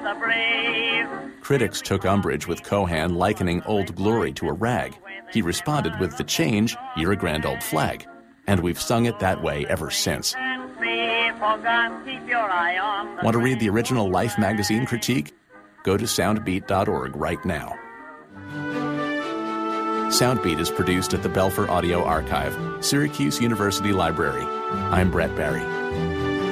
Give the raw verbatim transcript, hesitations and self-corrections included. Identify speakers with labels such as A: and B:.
A: the brave.
B: Critics took umbrage with Cohan likening Old Glory to a rag. He responded with the change, You're a Grand Old Flag. And we've sung it that way ever since. Want to read the original Life magazine critique? Go to soundbeat dot org right now. Soundbeat is produced at the Belfer Audio Archive, Syracuse University Library. I'm Brett Barry.